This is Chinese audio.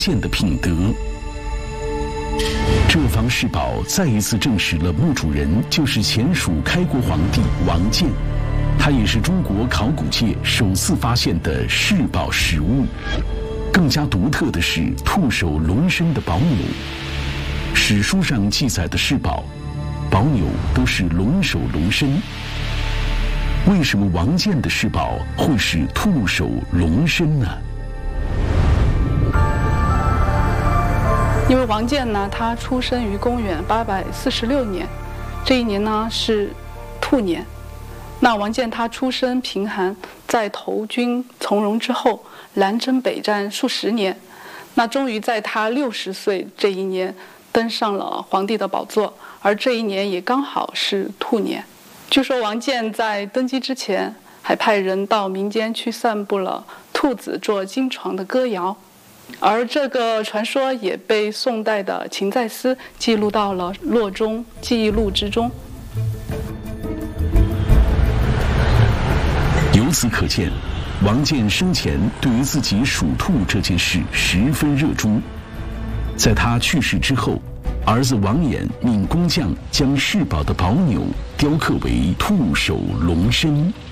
健的品德。这方世宝再一次证实了墓主人就是前蜀开国皇帝王建，他也是中国考古界首次发现的世宝实物。更加独特的是兔首龙身的宝钮，史书上记载的世宝，宝钮都是龙首龙身。为什么王建的世宝会是兔首龙身呢？ 因为王建呢，他出生于公元846年，这一年呢是兔年。那王建他出身贫寒，在投军从戎之后，南征北战数十年，那终于在他60岁这一年登上了皇帝的宝座，而这一年也刚好是兔年。据说王建在登基之前，还派人到民间去散布了兔子坐金床的歌谣，而这个传说也被宋代的秦在思记录到了《洛中记忆录》之中。 由此可见，王建生前对于自己属兔这件事十分热衷。在他去世之后，儿子王衍命工匠将世宝的宝钮雕刻为兔首龙身。